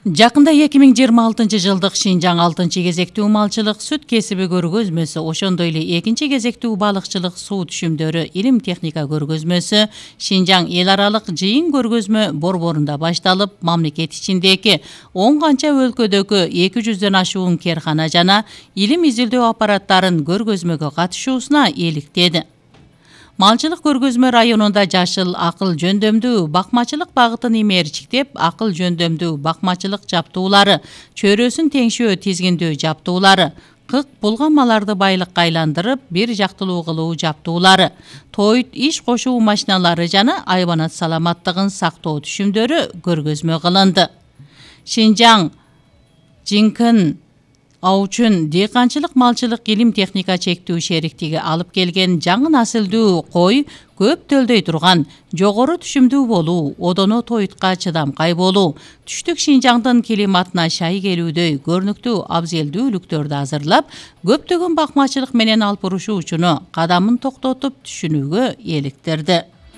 Жакында 2026-жылдык Шинжаң 6-кезектүү малчылык сүт кесиби көргөзмөсү, ошондой эле 2-кезектүү балыкчылык суу түшүмдөрү илим техника көргөзмөсү Шинжаң эл аралык жыйын көргөзмө борборунда башталып, мамлекет ичиндеги 10 канча өлкөдөгү 200дөн ашуун керкана жана илим изилдөө аппараттарын көргөзмөгө катышуусуна эликтеди. Малчылык көргөзмө районунда жашыл акыл жөндөмдүү бакмачылык багытын имээрчиктеп, акыл жөндөмдүү бакмачылык жаптуулары, чөйрөсүн теңшөө тизгиндөө жаптуулары, кык булганмаларды байлыкка айландырып, бир жактылуу кылуу жаптуулары, тоyut иш кошуу машиналары жана айбанат саламаттыгын сактоо түшүмдөрү көргөзмө кылынды. Шинжаң Жинкын Аучун дыйканчылык малчылык илим техника чектүү шериктиги алып келген жаңы насылдуу кой көп төлдөй турган, жогору түшүмдүү болуу, одоно тоyutка чыдамкай болуу, түштүк Шинжаңдын климатына шай келүүдөй көрнүктүү абзелдүүлүктөрдү азырлап, көптөгөн бакмачылык менен алпурушуучуну кадамын токтотуп түшүнүүгө эликтирди.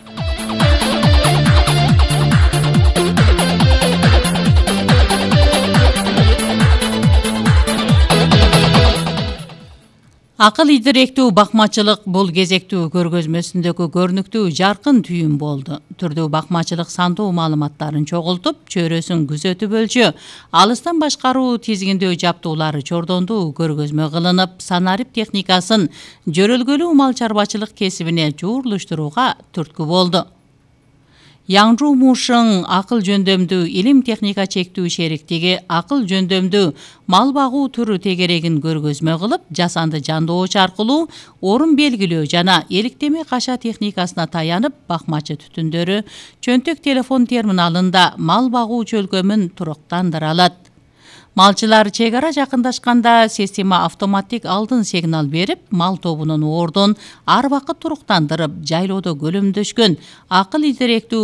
Акыл идиректүү бакмачылык бул кезектүү көргөзмөсүндөгү көрнүктүү жаркын түйүн болду. Түрдүү бакмачылык сандуу маалыматтарын чогултуп, чөйрөсүн күзөтүп өлчөө, алыстан башкаруу тизгиндөө жаптуулары чордондуу көргөзмө кылынып, санарип техникасын жөрөлгөлүү мал чарбачылык кесибине жуурлуштурууга түрткү болду. Яңжу Мушың акыл жөндөмдүү илим техника чектүү шериктиги акыл жөндөмдүү мал багуу түрү тегерегин көргөзмө кылып, жасанды жандооч аркылуу орун белгилөө жана эликтеме каша техникасына таянып, бакмачы түтүндөрү чөнтөк телефон терминалында мал багуу чөлкөмүн туруктандыра алат. Малчылар чек ара жакындашканда система автоматтик алдын сигнал берип, мал тобунун ордун ар убакыт туруктандырып, жайлоодо көлөмдөшкөн акыл идиректүү